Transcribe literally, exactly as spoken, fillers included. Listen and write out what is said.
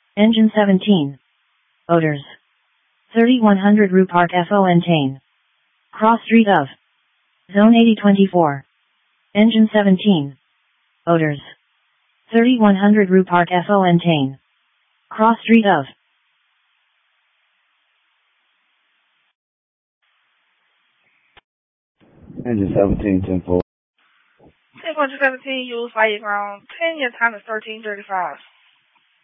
Engine seventeen. Odors. thirty-one hundred Rue Park Fontaine. Cross Street of. Zone eighty twenty-four. Engine seventeen. Odors. thirty-one hundred Rue Park Fontaine. Cross Street of. Engine seventeen, ten four. ten four seventeen, use fire ground. ten, your time is thirteen thirty-five.